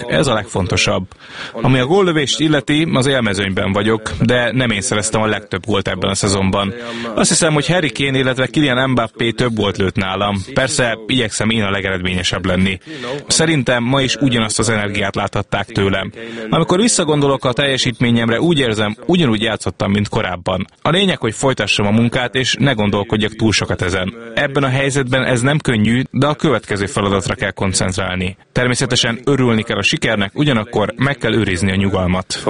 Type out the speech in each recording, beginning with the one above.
Ez a legfontosabb. Ami a góllövést illeti, az élmezőnyben vagyok, de nem én szereztem a legtöbb gólt ebben a szezonban. Azt hiszem, hogy Harry Kane, illetve Kylian Mbappé több gólt lőtt nálam. Persze igyekszem én a legeredményesebb lenni. Szerintem ma is ugyanazt az energiát láthatták tőlem. Amikor visszagondolok a teljesítményemre, úgy érzem, ugyanúgy játszottam, mint korábban. A lényeg, hogy folytassam a munkát, és ne gondolkodjak túl sokat ezen. Ebben a helyzetben ez nem könnyű, de a következő feladatra kell koncentrálni. Természetesen örülni kell a sikernek, ugyanakkor meg kell őrizni a nyugalmat.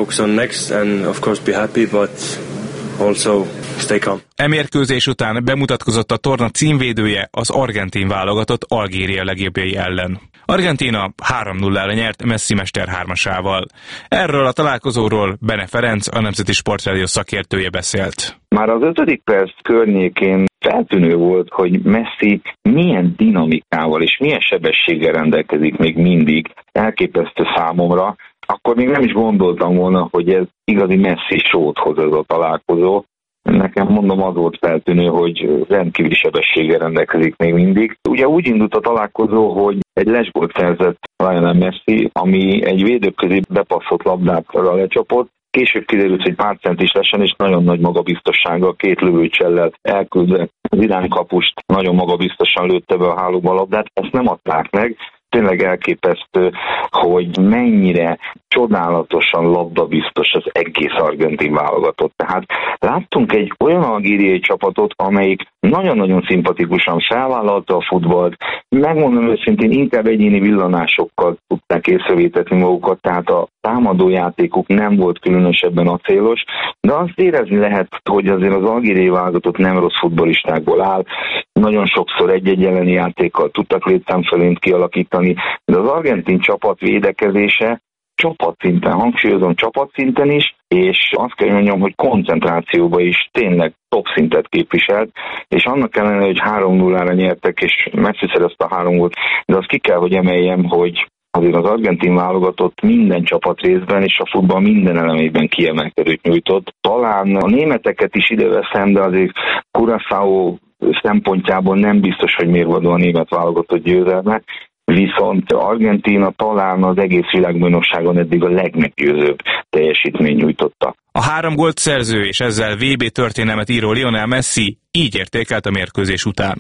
Mérkőzés után bemutatkozott a torna címvédője az argentin válogatott Algéria legjobbjai ellen. Argentína 3-0-ra nyert Messi mester 3-asával. Erről a találkozóról Bene Ferenc, a Nemzeti Sportrádió szakértője beszélt. Már az 5. perc környékén feltűnő volt, hogy Messi milyen dinamikával és milyen sebességgel rendelkezik még mindig, elképesztő számomra. Akkor még nem is gondoltam volna, hogy ez igazi Messi sót hoz ez a találkozó. Nekem mondom, az volt feltűnő, hogy rendkívüli sebességgel rendelkezik még mindig. Ugye úgy indult a találkozó, hogy egy lesgólt szerzett Lionel Messi, ami egy védők közé bepasszott labdára lecsapott. Később kiderült, hogy pár centis lesen, és nagyon nagy magabiztossággal, 2 lövőcsellel elküldve az iránykapust nagyon magabiztosan lőtte be a hálóba a labdát. Ezt nem adták meg. Tényleg elképesztő, hogy mennyire csodálatosan labdabiztos az egész argentin válogatott. Tehát láttunk egy olyan algériai csapatot, amelyik nagyon-nagyon szimpatikusan felvállalta a futballt, megmondom őszintén, inkább egyéni villanásokkal tudták észrevétetni magukat, tehát a támadójátékuk nem volt különösebben acélos, de azt érezni lehet, hogy azért az algériai válogatott nem rossz futballistákból áll, nagyon sokszor egy-egy elleni játékkal tudtak létszámfölényt kialakítani, de az argentin csapat védekezése csapatszinten, hangsúlyozom csapatszinten is, és azt kell mondjam, hogy koncentrációban is tényleg top szintet képviselt, és annak ellenére, hogy 3-0-ra nyertek, és Messi szerezte a 3 gólt, de azt ki kell, hogy emeljem, hogy azért az argentin válogatott minden csapat részben és a futball minden elemében kiemelkedőt nyújtott. Talán a németeket is ide veszem, de azért Curaçao szempontjából nem biztos, hogy mérvadó a német válogatott győzelme, viszont Argentína talán az egész világbajnokságon eddig a legmeggyőzőbb teljesítmény nyújtotta. A 3 gólt szerző és ezzel VB történelmet író Lionel Messi így értékelt a mérkőzés után.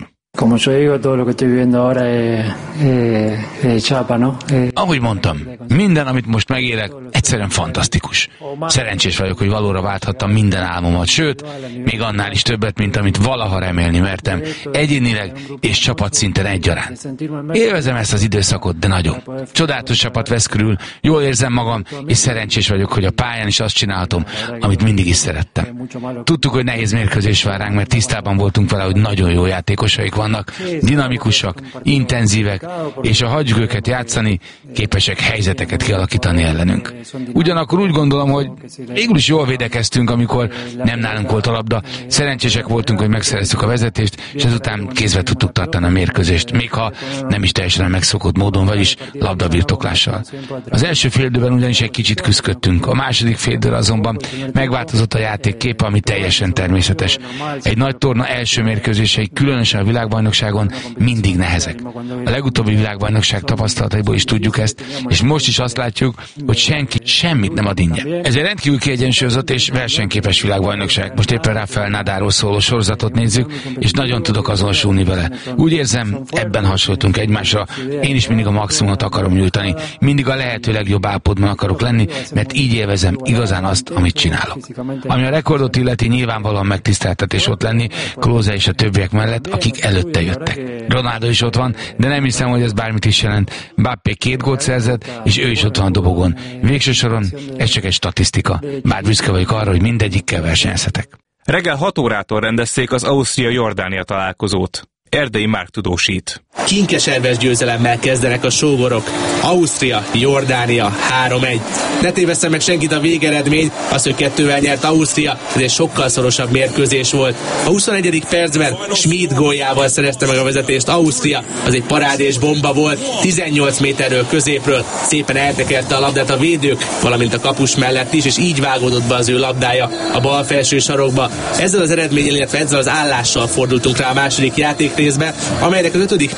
Ahogy mondtam, minden, amit most megélek, egyszerűen fantasztikus. Szerencsés vagyok, hogy valóra válthattam minden álmomat, sőt, még annál is többet, mint amit valaha remélni mertem, egyénileg és csapatszinten egyaránt. Élvezem ezt az időszakot, de nagyon. Csodálatos csapat vesz körül, jól érzem magam, és szerencsés vagyok, hogy a pályán is azt csinálhatom, amit mindig is szerettem. Tudtuk, hogy nehéz mérkőzés vár ránk, mert tisztában voltunk vele, hogy nagyon jó játékosaik vannak, dinamikusak, intenzívek, és ha hagyjuk őket játszani, képesek helyzeteket kialakítani ellenünk. Ugyanakkor úgy gondolom, hogy végül is jól védekeztünk, amikor nem nálunk volt a labda, szerencsések voltunk, hogy megszereztük a vezetést, és ezután kézbe tudtuk tartani a mérkőzést, még ha nem is teljesen megszokott módon, vagyis labdabirtoklással. Az első féldőben ugyanis egy kicsit küszködtünk, a második féldőben azonban megváltozott a játék képe, ami teljesen természetes. Egy nagy torna első mérkőzései, különösen a világbajnokságon mindig nehezek. A legutóbbi világbajnokság tapasztalataiból is tudjuk ezt, és most is azt látjuk, hogy senki semmit nem ad ingyen. Ez egy rendkívül kiegyensúlyozott és versenyképes világbajnokság. Most éppen Rafael Nadalról szóló sorozatot nézzük, és nagyon tudok azonosulni vele. Úgy érzem, ebben hasonlítunk egymásra. Én is mindig a maximumot akarom nyújtani, mindig a lehető legjobb állapotban akarok lenni, mert így élvezem igazán azt, amit csinálok. Ami a rekordot illeti, nyilvánvalóan megtiszteltetés ott lenni, Klose és a többiek mellett, akik előtte jöttek. Ronaldo is ott van, de nem hiszem, hogy ez bármit is jelent. Mbappé 2 gólt szerzett, és ő is ott van a dobogon. Végső soron ez csak egy statisztika. Bár büszke vagyok arra, hogy mindegyikkel versenyezhetek. Reggel 6 órától rendezték az Ausztria-Jordánia találkozót. Erdei Márk tudósít. Kinkeserves győzelemmel kezdenek a sógorok. Ausztria, Jordánia 3-1. Ne tévesszen meg senkit a végeredmény, az, hogy 2-vel nyert Ausztria, ez egy sokkal szorosabb mérkőzés volt. A 21. percben Schmid góljával szerezte meg a vezetést Ausztria, az egy parádés bomba volt, 18 méterről középről, szépen eltekerte a labdát a védők, valamint a kapus mellett is, és így vágódott be az ő labdája a bal felső sarokba. Ezzel az eredménnyel, illetve ezzel az állással fordultunk rá a második játékrészbe, amelynek az 5.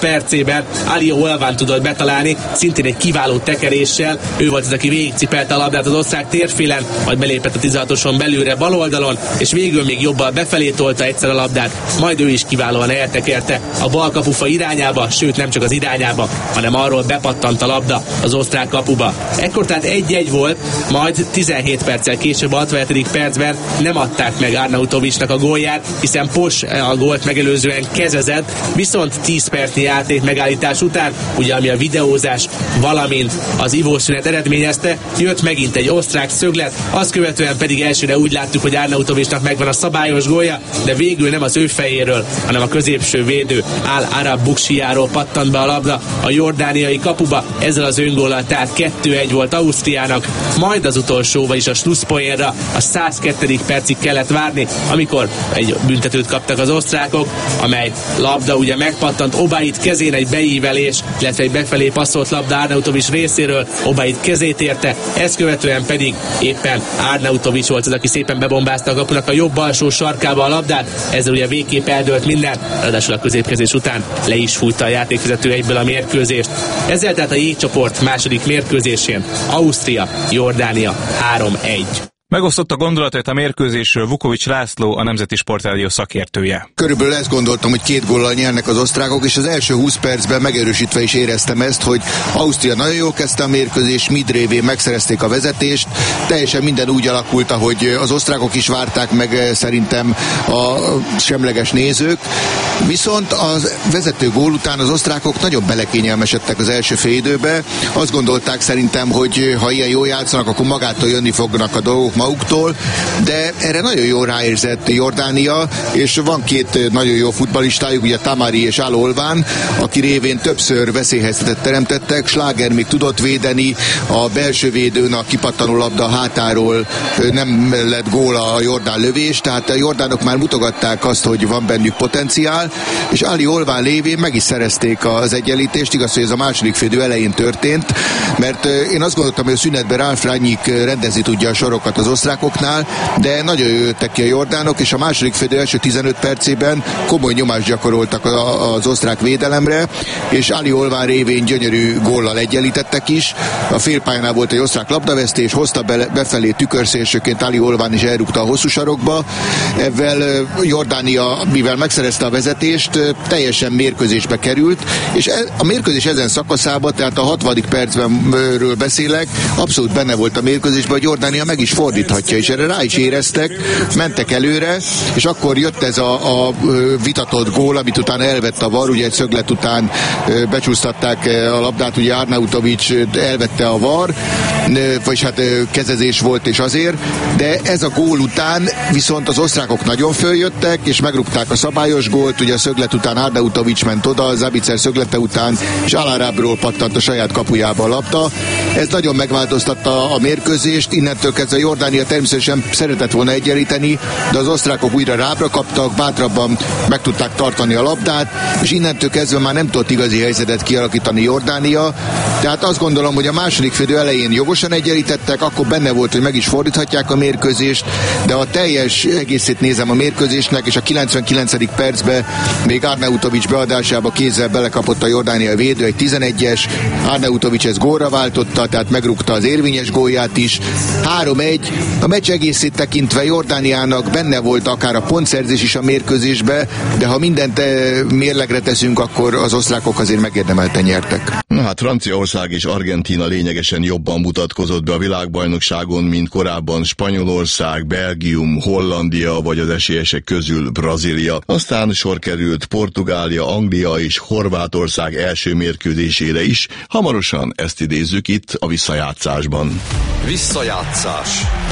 percében Ali Olván tudott betalálni, szintén egy kiváló tekeréssel. Ő volt az, aki végigcipelte a labdát az osztrák térfélen, majd belépett a 16-oson belülre bal oldalon, és végül még jobbal befelé tolta egyszer a labdát, majd ő is kiválóan eltekerte a bal kapufa irányába, sőt nem csak az irányába, hanem arról bepattant a labda az osztrák kapuba. Ekkor tehát 1-1 volt, majd 17 perccel később, a 67. percben nem adták meg Arnautovicsnak a gólját, hiszen Pos a gólt megelőzően kezezett, viszont 10 percnyi játék megállítás után, ugye ami a videózás, valamint az ivószünet eredményezte, jött megint egy osztrák szöglet, azt követően pedig elsőre úgy láttuk, hogy Arnautovicsnak megvan a szabályos gólja, de végül nem az ő fejéről, hanem a középső védő Al Arab Buksiáról pattant be a labda a jordániai kapuba, ezzel az öngóllal tehát 2-1 volt Ausztriának, majd az utolsó, vagyis a slusszpoénra a 102. percig kellett várni, amikor egy büntetőt kaptak az osztrákok, amely labda ugye megpattant Obait kezén, egy beívelés, illetve egy befelé passzolt labda Arnautovics részéről, Obait kezét érte, ezt követően pedig éppen Arnautovics volt az, aki szépen bebombázta a kapunak a jobb alsó sarkába a labdát, ezzel ugye végképp eldőlt minden, ráadásul a középkezés után le is fújta a játékvezető egyből a mérkőzést. Ezzel tehát a J-csoport második mérkőzésén Ausztria, Jordánia 3-1. Megosztotta gondolatait a mérkőzésről Vukovics László, a Nemzeti Sportrádió szakértője. Körülbelül ezt gondoltam, hogy 2 góllal nyernek az osztrákok, és az első 20 percben megerősítve is éreztem ezt, hogy Ausztria nagyon jól kezdte a mérkőzést, midrévén megszerezték a vezetést, teljesen minden úgy alakult, ahogy az osztrákok is várták meg szerintem a semleges nézők, viszont az vezető gól után az osztrákok nagyon belekényelmesedtek az első félidőbe, azt gondolták szerintem, hogy ha ilyen jól játszanak, akkor magától jönni fognak a dolgok maguktól, de erre nagyon jól ráérzett Jordánia, és van 2 nagyon jó futballistájuk, ugye Tamari és Al Olván, aki révén többször veszélyhelyzetet teremtettek, Schlager még tudott védeni, a belső védőn a kipattanó labda hátáról nem lett gól a jordán lövés, tehát a jordánok már mutogatták azt, hogy van bennük potenciál, és Ali Olván lévén meg is szerezték az egyenlítést, igaz, hogy ez a második félidő elején történt, mert én azt gondoltam, hogy a szünetben Ralf Rangnick rendezni tudja a sorokat az osztrákoknál, de nagyon jöttek ki a jordánok, és a második félidő első 15 percében komoly nyomást gyakoroltak az osztrák védelemre, és Ali Olván révén gyönyörű góllal egyenlítettek is. A félpályánál volt egy osztrák labdavesztés, hozta befelé tükörszélsőként Ali Olván is elrúgta a hosszú sarokba. Ezzel Jordánia, mivel megszerezte a vezetést, teljesen mérkőzésbe került, és a mérkőzés ezen szakaszában, tehát a 60. percbenről beszélek, abszolút benne volt a mérkőzésben, hogy Jordánia meg is fordíthatja, és erre rá is éreztek, mentek előre, és akkor jött ez a vitatott gól, amit utána elvett a VAR, ugye egy szöglet után becsúsztatták a labdát, ugye Arnautovics elvette a VAR, vagyis hát kezezés volt és azért, de ez a gól után viszont az osztrákok nagyon följöttek, és megrúgták a szabályos gólt, ugye a szöglet után Arnautovics ment oda, Zabicer szöglete után, és Al Arabról pattant a saját kapujába a labda. Ez nagyon megváltoztatta a mérkőzést, innentől kezdve Jordánia természetesen szeretett volna egyenlíteni, de az osztrákok újra rábra kaptak, bátrabban meg tudták tartani a labdát, és innentől kezdve már nem tudott igazi helyzetet kialakítani Jordánia. Tehát azt gondolom, hogy a második félidő elején jogosan egyenlítettek, akkor benne volt, hogy meg is fordíthatják a mérkőzést, de a teljes egészét nézem a mérkőzésnek, és a 99. percben még Arnautovics beadásába kézzel belekapott a Jordánia védő, egy 11-es, Arnautovics ezt gólra váltotta, tehát megrúgta az érvényes gólját is. 3-1, a meccs egészét tekintve Jordániának benne volt akár a pontszerzés is a mérkőzésbe, de ha mindent mérlegre teszünk, akkor az osztrákok azért megérdemelten nyertek. Na hát Franciaország és Argentína lényegesen jobban mutatkozott be a világbajnokságon, mint korábban Spanyolország, Belgium, Hollandia vagy az esélyesek közül Brazília. Aztán sor került Portugália, Anglia és Horvátország első mérkőzésére is. Hamarosan ezt idézzük itt a visszajátszásban. Visszajátszás.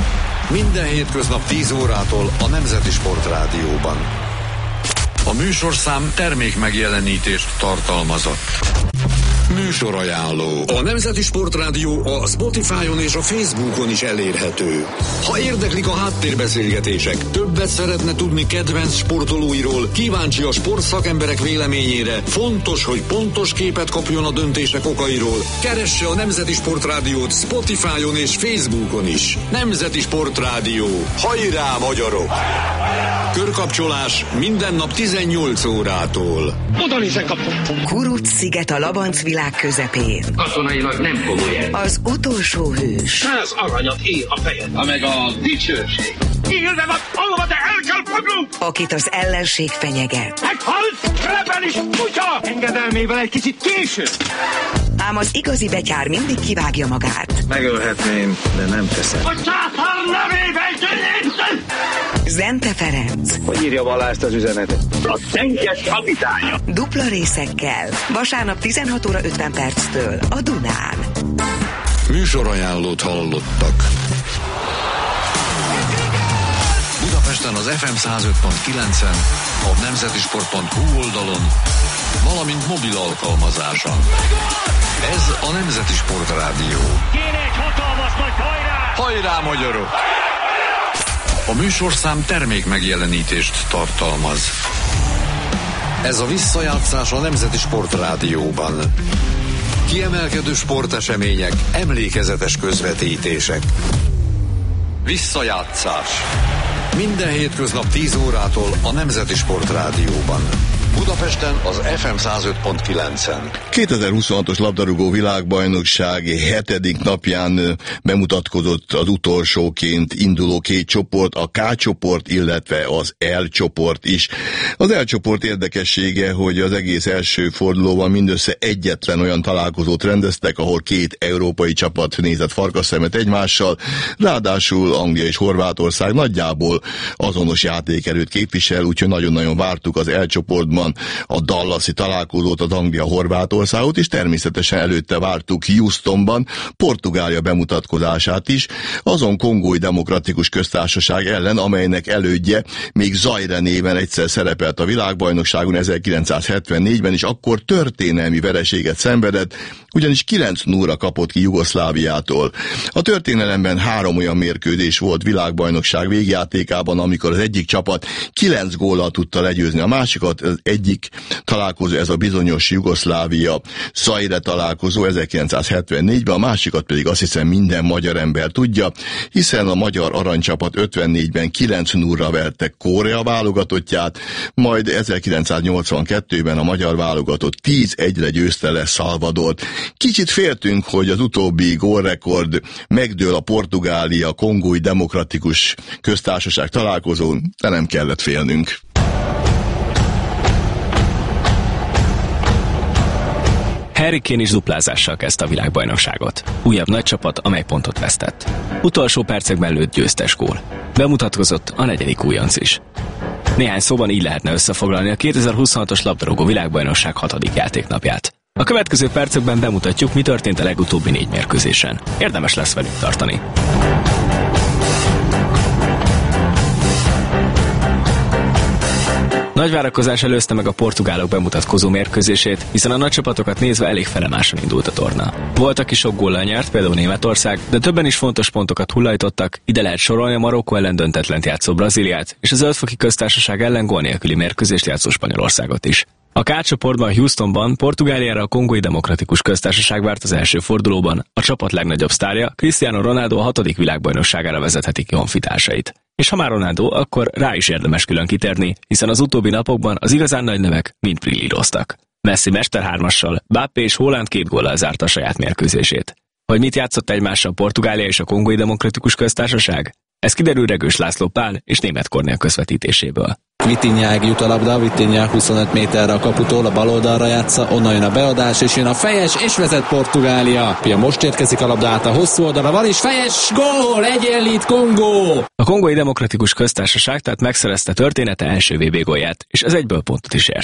Minden hétköznap 10 órától a Nemzeti Sportrádióban. A műsorszám termék megjelenítést tartalmazott. Műsorajánló. A Nemzeti Sportrádió a Spotify-on és a Facebookon is elérhető. Ha érdeklik a háttérbeszélgetések, többet szeretne tudni kedvenc sportolóiról, kíváncsi a sportszakemberek véleményére, fontos, hogy pontos képet kapjon a döntések okairól, keresse a Nemzeti Sportrádiót Spotify-on és Facebookon is. Nemzeti Sportrádió. Hajrá, magyarok! Körkapcsolás minden nap 18 órától. Oda nézek a Kuruc-sziget a Labanc világ közepén. Katonailag nem komoly el. Az utolsó hős. 100 aranyat ér a fejed, ameg a dicsőség. Élve van, olva, de el kell fognunk! Akit az ellenség fenyeget. Meghalt! Rebel is kutya! Engedelmével egy kicsit késő. Ám az igazi betyár mindig kivágja magát. Megölhetném, de nem teszem. A császár nevében győztem! Zente Ferenc. Hogy írja Balást az üzenetet? A szennyes kapitánya. Dupla részekkel. Vasárnap 16 óra 50 perctől a Dunán. Műsorajánlót hallottak. Budapesten az FM 105.9-en, a nemzetisport.hu oldalon, valamint mobil alkalmazáson. Ez a Nemzeti Sportrádió. Kéne egy hatalmas nagy hajrá! Hajrá, magyarok! A műsorszám termék megjelenítést tartalmaz. Ez a visszajátszás a Nemzeti Sportrádióban. Kiemelkedő sportesemények, emlékezetes közvetítések. Visszajátszás. Minden hétköznap 10 órától a Nemzeti Sportrádióban. Budapesten az FM 105.9-en. 2026-os labdarúgó világbajnokság 7. napján bemutatkozott az utolsóként induló két csoport, a K csoport, illetve az L csoport is. Az L csoport érdekessége, hogy az egész első fordulóban mindössze egyetlen olyan találkozót rendeztek, ahol két európai csapat nézett farkasszemet egymással, ráadásul Anglia és Horvátország nagyjából azonos játékerőt képvisel, úgyhogy nagyon-nagyon vártuk az L csoportban a Dallasi találkozót, az Anglia-Horvátországot, és természetesen előtte vártuk Houstonban Portugália bemutatkozását is, azon Kongói Demokratikus Köztársaság ellen, amelynek elődje még Zaire néven egyszer szerepelt a világbajnokságon 1974-ben, és akkor történelmi vereséget szenvedett, ugyanis 9-0-ra kapott ki Jugoszláviától. A történelemben 3 olyan mérkőzés volt világbajnokság végjátékában, amikor az egyik csapat 9 góllal tudta legyőzni a másikat, az egyik találkozó ez a bizonyos Jugoszlávia-Zaire találkozó 1974-ben, a másikat pedig azt hiszem minden magyar ember tudja, hiszen a magyar aranycsapat 54-ben 9-0-ra verte Korea válogatottját, majd 1982-ben a magyar válogatott 10-1-re győzte le Salvadort. Kicsit féltünk, hogy az utóbbi gólrekord megdől a Portugália-Kongói Demokratikus Köztársaság találkozón, de nem kellett félnünk. Harry Kane is duplázással kezdte a világbajnokságot. Újabb nagy csapat, amely pontot vesztett. Utolsó percekben lőtt győztes gól. Bemutatkozott a 4. újonc is. Néhány szóban így lehetne összefoglalni a 2026-os labdarúgó világbajnokság 6. játéknapját. A következő percekben bemutatjuk, mi történt a legutóbbi 4 mérkőzésen. Érdemes lesz velünk tartani. Nagy várakozás előzte meg a portugálok bemutatkozó mérkőzését, hiszen a nagy csapatokat nézve elég felemáson indult a torna. Volt, aki sok góllal nyert, például Németország, de többen is fontos pontokat hullajtottak, ide lehet sorolni a Marokkó ellen döntetlent játszó Brazíliát, és a Zöldfoki Köztársaság ellen gól nélküli mérkőzést játszó Spanyolországot is. A K csoportban Houstonban Portugáliára a Kongói Demokratikus Köztársaság várt az első fordulóban, a csapat legnagyobb sztárja, Cristiano Ronaldo a 6. világbajnokságára vezetheti ki honfitársait. És ha már Ronaldo, akkor rá is érdemes külön kitérni, hiszen az utóbbi napokban az igazán nagy nevek mind brillíroztak. Messi mesterhármassal, Mbappé és Haaland 2 góllal zárta a saját mérkőzését. Hogy mit játszott egymással Portugália és a Kongói Demokratikus Köztársaság? Ez kiderül Regős László Pál és Németh Kornél közvetítéséből. Vitinháig jut a labda, Vitinha 25 méterre a kaputól, a bal oldalra játsza, onnan jön a beadás, és jön a fejes, és vezet Portugália. Pia most érkezik a labda át a hosszú oldalra, van is fejes, gól, egyenlít Kongó! A Kongói Demokratikus Köztársaság tehát megszerezte története első VB gólját, és ez egyből pontot is ért.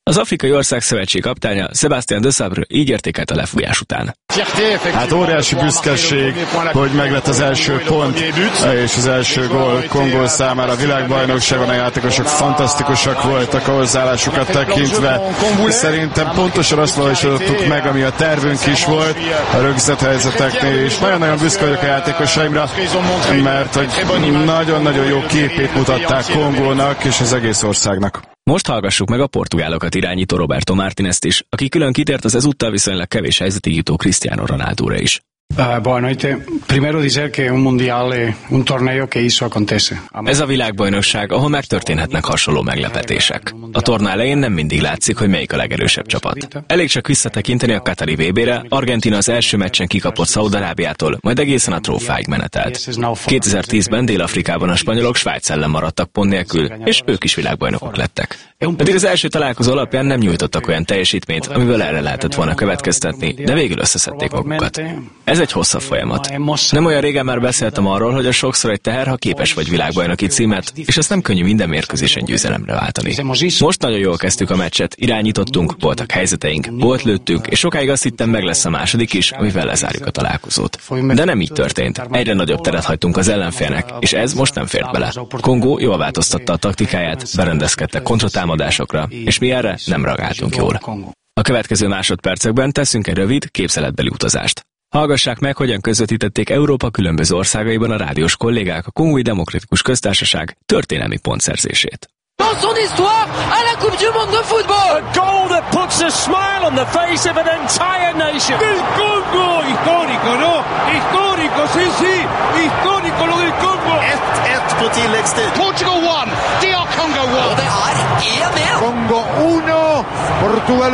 Az Afrikai Ország Szövetség kaptánya Sébastien Desabre így értékelt a lefújás után. Hát óriási büszkeség, hogy meglett az első pont és az első gól Kongó számára a világbajnokságon. A játékosok fantasztikusak voltak a hozzáállásukat tekintve. Szerintem pontosan azt valósítottuk meg, ami a tervünk is volt a rögzített helyzeteknél, és nagyon-nagyon büszke vagyok a játékosaimra, mert hogy nagyon-nagyon jó képét mutatták Kongónak és az egész országnak. Most hallgassuk meg a portugálokat irányító Roberto Martinest is, aki külön kitért az ezúttal viszonylag kevés helyzetig jutó Cristiano Ronaldóra is. Boa noite. Primero dizer que un mundial es un torneo que hizo acontece. Ez a világbajnokság, ahol megtörténhetnek hasonló meglepetések. A torna elején nem mindig látszik, hogy melyik a legerősebb csapat. Elég csak visszatekinteni a Katari VB-re, Argentína az első meccsen kikapott Szaúd-Arábiától, majd egészen a trófáig menetelt. 2010-ben Dél-Afrikában a spanyolok Svájc ellen maradtak pont nélkül, és ők is világbajnokok lettek. Pedig az első találkozó alapján nem nyújtottak olyan teljesítményt, amiből erre lehetett volna következtetni, de végül összeszedték magukat. Ez egy hosszabb folyamat. Nem olyan régen már beszéltem arról, hogy a sokszor egy teher, ha képes vagy világbajnoki címet, és ezt nem könnyű minden mérkőzésen győzelemre váltani. Most nagyon jól kezdtük a meccset, irányítottunk, voltak helyzeteink, gólt lőttünk, és sokáig azt hittem, meg lesz a második is, amivel lezárjuk a találkozót. De nem így történt. Egyre nagyobb teret hagytunk az ellenfélnek, és ez most nem fért bele. Kongó jól változtatta a taktikáját, berendezkedtek kontratámadásokra, és mi erre nem reagáltunk jól. A következő másodpercekben teszünk egy rövid, képzeletbeli utazást. Hallgassák meg, hogyan közvetítették Európa különböző országaiban a rádiós kollégák a Kongói Demokratikus Köztársaság történelmi pontszerzését. Dans son histoire à la Coupe du Monde de football. A goal that puts a smile on the face of an entire nation. Del Congo, histórico, ¿no? Histórico, sí, sí. Histórico lo del Congo. 1-1 på tilläggstid. Portugal 1, DR Congo 1. Och det är EM. Congo 1, Portugal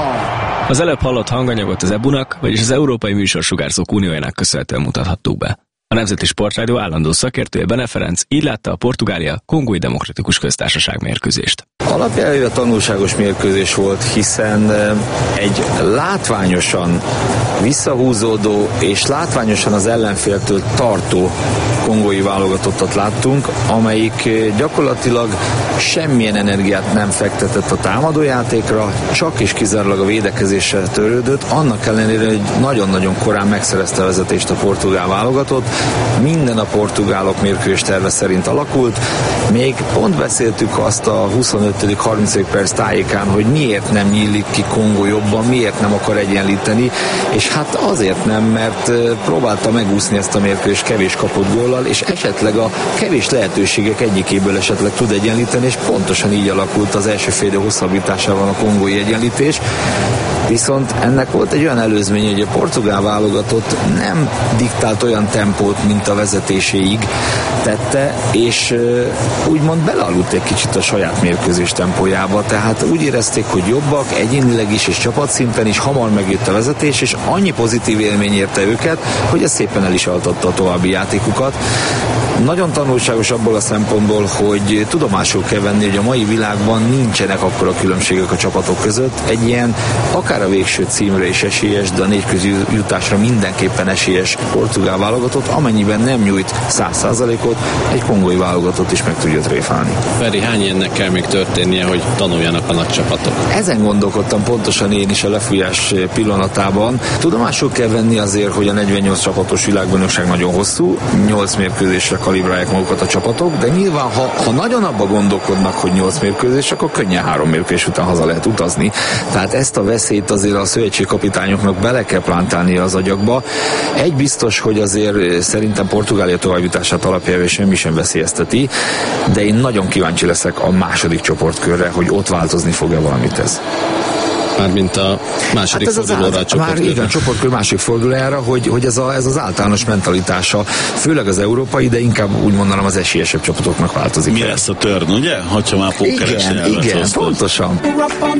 1. Az előbb hallott hanganyagot az EBU-nak, vagyis az Európai Műsorsugárzók Uniójának köszönhetően mutathattuk be. A Nemzeti Sportrádió állandó szakértője Bene Ferenc így látta a Portugália Kongói Demokratikus Köztársaság mérkőzést. Alapjában tanulságos mérkőzés volt, hiszen egy látványosan visszahúzódó és látványosan az ellenféltől tartó kongói válogatottat láttunk, amelyik gyakorlatilag semmilyen energiát nem fektetett a támadójátékra, csak és kizárólag a védekezéssel törődött, annak ellenére, hogy nagyon-nagyon korán megszerezte a vezetést a portugál válogatott. Minden a portugálok mérkőzés terve szerint alakult. Még pont beszéltük azt a 25.-30. perc tájékán, hogy miért nem nyílik ki Kongó jobban, miért nem akar egyenlíteni, és hát azért nem, mert próbálta megúszni ezt a mérkőzést kevés kapott góllal, és esetleg a kevés lehetőségek egyikéből esetleg tud egyenlíteni, és pontosan így alakult az első fél idő hosszabbításában a kongói egyenlítés. Viszont ennek volt egy olyan előzménye, hogy a portugál válogatott nem diktált olyan tempót, mint a vezetéséig tette, és úgymond belealudt egy kicsit a saját mérkőzés tempójába, tehát úgy érezték, hogy jobbak, egyénileg is és csapatszinten is, hamar megjött a vezetés, és annyi pozitív élmény érte őket, hogy ez szépen el is altatta a további játékukat. Nagyon tanulságos abból a szempontból, hogy tudomásul kell venni, hogy a mai világban nincsenek akkora különbségek a csapatok között. Egy ilyen akár a végső címre is esélyes, de a négyközi jutásra mindenképpen esélyes portugál válogatott, amennyiben nem nyújt 100%-ot, egy kongói válogatott is meg tudja tréfálni. Feri, hány ilyennek kell még történnie, hogy tanuljanak a nagy csapatok? Ezen gondolkodtam pontosan én is a lefújás pillanatában. Tudomásul kell venni azért, hogy a 48 csapatos világbajnokság nagyon hosszú, 8 mérkőzésre kalibrálják magukat a csapatok, de nyilván, ha nagyon abba gondolkodnak, hogy 8 mérkőzés, akkor könnyen 3 mérkőzés után haza lehet utazni. Tehát ezt a veszélyt azért a szövetségkapitányoknak bele kell plántálnia az agyakba. Egy biztos, hogy azért szerintem Portugália továbbjutását alapjában semmi sem veszélyezteti, de én nagyon kíváncsi leszek a második csoportkörre, hogy ott változni fog-e valamit ez. Mármint a második fordulóra a csoportkörre. Már igen, csoportkör másik fordulójára, hogy ez az általános mentalitása, főleg az európai, de inkább úgy mondanám az esélyesebb csapatoknak változik. Mi lesz a turn, ugye? Hogyha már pókeres igen, pontosan.